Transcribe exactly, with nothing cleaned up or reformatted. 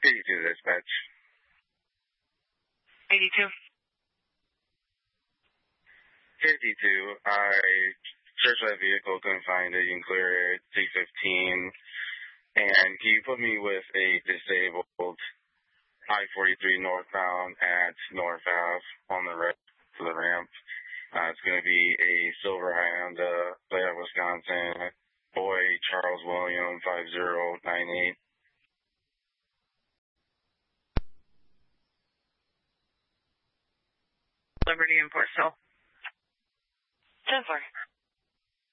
eighty-two dispatch. eighty-two. fifty-two, I searched that vehicle, couldn't find it. You can clear it, C fifteen. And can you put me with a disabled I forty-three northbound at North Ave on the right to the ramp? Uh, it's going to be a silver Hyundai, Fayette, Wisconsin, boy Charles William, five zero nine eight. Liberty and Port Hill. ten four.